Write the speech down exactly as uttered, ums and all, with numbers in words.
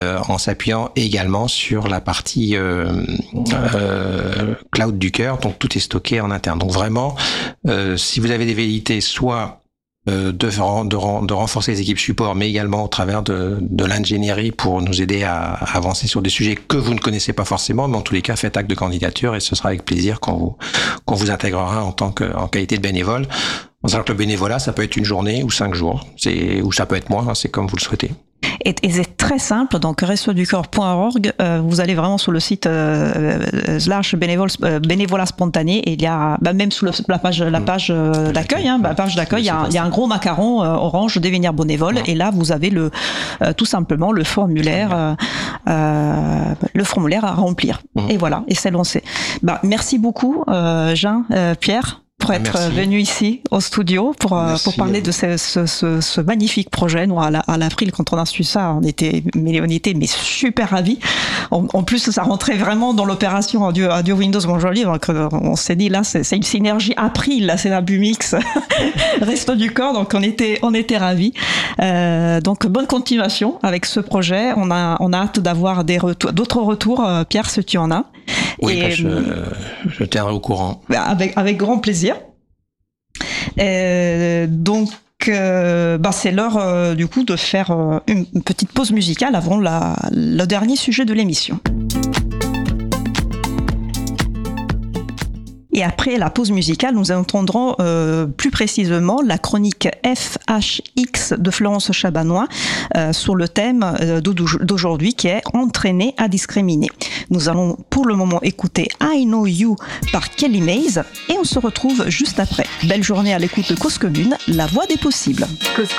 euh, en s'appuyant également sur la partie euh, euh, cloud du cœur, donc tout est stocké en interne. Donc vraiment, euh, si vous avez des velléités, soit de, de, de, de renforcer les équipes support, mais également au travers de, de l'ingénierie pour nous aider à, à avancer sur des sujets que vous ne connaissez pas forcément, mais en tous les cas, faites acte de candidature et ce sera avec plaisir qu'on vous, qu'on vous intégrera en tant que, en qualité de bénévole. En sachant que le bénévolat, ça peut être une journée ou cinq jours, c'est, ou ça peut être moins, hein, c'est comme vous le souhaitez. Et, et c'est très simple, donc resto du cœur point org, euh, vous allez vraiment sur le site euh, slash bénévole, euh, bénévolat spontané, et il y a, bah, même sous le, la page, la page euh, d'accueil, hein, la page d'accueil, il y a, il y a un gros macaron euh, orange devenir bénévole, ouais. Et là vous avez le, euh, tout simplement le formulaire, euh, euh, le formulaire à remplir. Mmh. Et voilà, et c'est lancé. Bah, merci beaucoup, euh, Jean, euh, Pierre, pour être Merci. venu ici au studio pour, pour parler de ce, ce, ce, ce magnifique projet. Nous, à l'April, quand on a su ça, on était, mais on était mais super ravis. En, en plus, ça rentrait vraiment dans l'opération audio, audio Windows Montjoly. Donc, on s'est dit, là, c'est, c'est une synergie April, là, c'est la Bumix, Resto du Corps. Donc, on était, on était ravis. Euh, donc, bonne continuation avec ce projet. On a, on a hâte d'avoir des retours, d'autres retours. Pierre, si tu en as. Oui, Et, bah, je, je tiendrai au courant. Avec, avec grand plaisir. Euh, donc, euh, bah c'est l'heure euh, du coup de faire euh, une petite pause musicale avant la, le dernier sujet de l'émission. Et après la pause musicale, nous entendrons euh, plus précisément la chronique F H X de Florence Chabanois euh, sur le thème euh, d'aujourd'hui qui est « Entraîner à discriminer ». Nous allons pour le moment écouter « I Know You » par Kelly Mays et on se retrouve juste après. Belle journée à l'écoute de Cause Commune, la voix des possibles. Cause